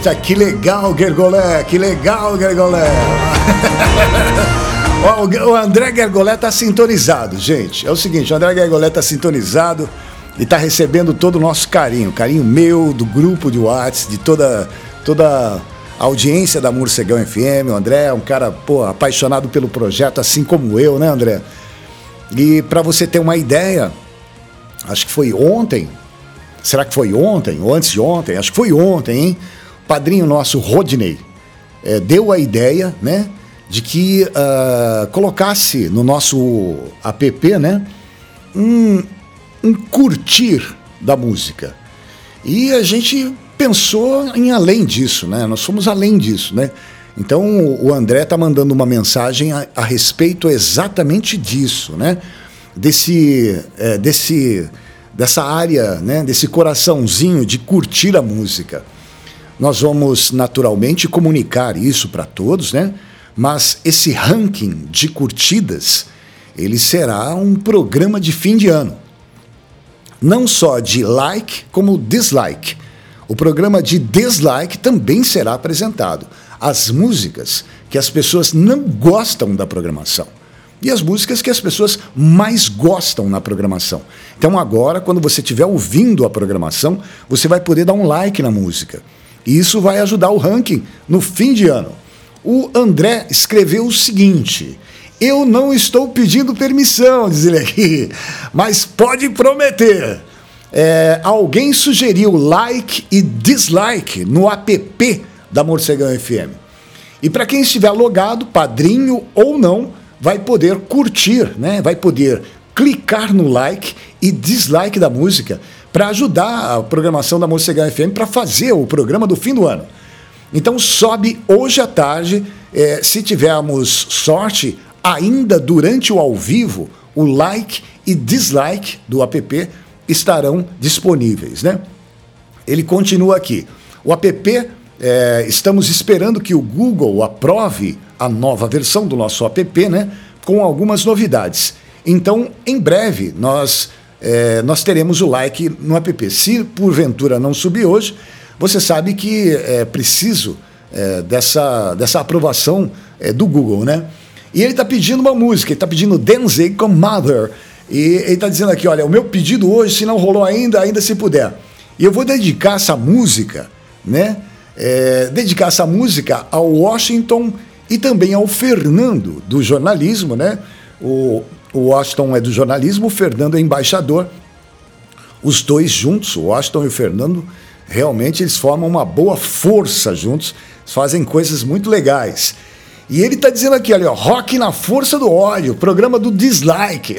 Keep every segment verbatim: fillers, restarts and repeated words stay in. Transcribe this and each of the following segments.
Que legal, Gergolé, que legal, Gergolé. O André Gergolé tá sintonizado, gente. É o seguinte, o André Gergolé tá sintonizado e tá recebendo todo o nosso carinho, carinho meu, do grupo de WhatsApp, de toda, toda a audiência da Morcegão F M. O André é um cara, pô, apaixonado pelo projeto, assim como eu, né, André? E para você ter uma ideia, acho que foi ontem, será que foi ontem ou antes de ontem? Acho que foi ontem, hein? O padrinho nosso, Rodney, é, deu a ideia, né, de que uh, colocasse no nosso app, né, um, um curtir da música. E a gente pensou em além disso, né? Nós fomos além disso, né? Então o André tá mandando uma mensagem a, a respeito exatamente disso, né? Desse, é, desse, dessa área, né? Desse coraçãozinho de curtir a música. Nós vamos naturalmente comunicar isso para todos, né? Mas esse ranking de curtidas, ele será um programa de fim de ano. Não só de like, como dislike. O programa de dislike também será apresentado. As músicas que as pessoas não gostam da programação. E as músicas que as pessoas mais gostam na programação. Então agora, quando você estiver ouvindo a programação, você vai poder dar um like na música. E isso vai ajudar o ranking no fim de ano. O André escreveu o seguinte: eu não estou pedindo permissão, diz ele aqui, mas pode prometer. É, alguém sugeriu like e dislike no app da Morcegão F M. E para quem estiver logado, padrinho ou não, vai poder curtir, né? Vai poder clicar no like e dislike da música para ajudar a programação da Morcegão F M para fazer o programa do fim do ano. Então sobe hoje à tarde, é, se tivermos sorte, ainda durante o ao vivo, o like e dislike do app estarão disponíveis, né? Ele continua aqui. O app, é, estamos esperando que o Google aprove a nova versão do nosso app, né? Com algumas novidades. Então, em breve, nós, é, nós teremos o like no app. Se porventura não subir hoje, você sabe que é preciso é, dessa, dessa aprovação é, do Google, né? E ele está pedindo uma música, ele está pedindo Danzig com Mother. E ele está dizendo aqui, olha, o meu pedido hoje, se não rolou ainda, ainda se puder. E eu vou dedicar essa música, né? É, dedicar essa música ao Washington e também ao Fernando, do jornalismo, né? O, o Washington é do jornalismo, o Fernando é embaixador. Os dois juntos, o Washington e o Fernando, realmente eles formam uma boa força juntos, fazem coisas muito legais. E ele está dizendo aqui, olha, rock na força do ódio, programa do dislike.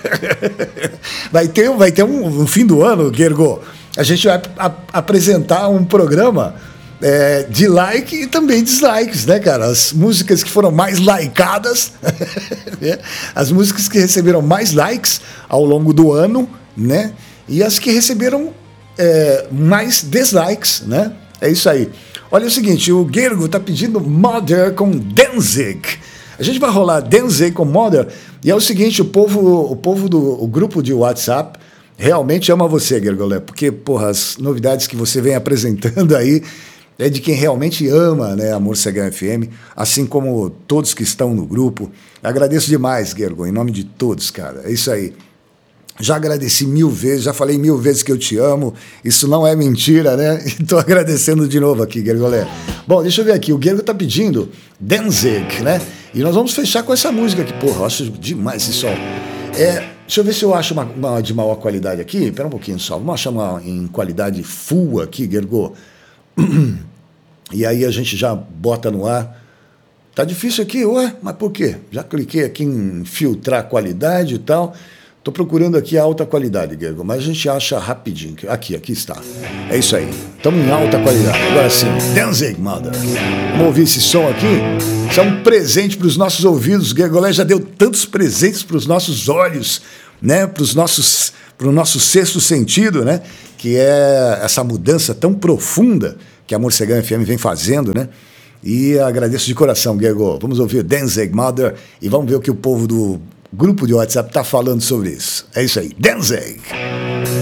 vai ter, vai ter um, um fim do ano, Gergo. A gente vai a, apresentar um programa é, de like e também dislikes, né, cara? As músicas que foram mais likeadas, né? As músicas que receberam mais likes ao longo do ano, né? E as que receberam é, mais dislikes, né? É isso aí. Olha o seguinte, o Gergo tá pedindo Mother com Danzig. A gente vai rolar Danzig com Mother. E é o seguinte, o povo, o povo do o grupo de WhatsApp realmente ama você, Gergolé. Porque, porra, as novidades que você vem apresentando aí é de quem realmente ama, né, a Morcegão F M. Assim como todos que estão no grupo. Agradeço demais, Gergo, em nome de todos, cara. É isso aí. Já agradeci mil vezes, já falei mil vezes que eu te amo. Isso não é mentira, né? Estou agradecendo de novo aqui, Gergolé. Bom, deixa eu ver aqui. O Gergo tá pedindo Danzig, né? E nós vamos fechar com essa música aqui. Porra, eu acho demais esse som. É, deixa eu ver se eu acho uma, uma de maior qualidade aqui. Espera um pouquinho só. Vamos achar uma em qualidade full aqui, Gergo. E aí a gente já bota no ar. Tá difícil aqui? Ué, mas por quê? Já cliquei aqui em filtrar qualidade e tal. Estou procurando aqui a alta qualidade, Gergo, mas a gente acha rapidinho. Aqui, aqui está. É isso aí. Estamos em alta qualidade. Agora sim, Danzig, Mother. Vamos ouvir esse som aqui? Isso é um presente para os nossos ouvidos. O Gergolé já deu tantos presentes para os nossos olhos, né? Para os nossos, para o nosso sexto sentido, né? Que é essa mudança tão profunda que a Morcegão F M vem fazendo, né? E agradeço de coração, Gergo. Vamos ouvir Danzig, Mother, e vamos ver o que o povo do grupo de WhatsApp está falando sobre isso. É isso aí, Danzig.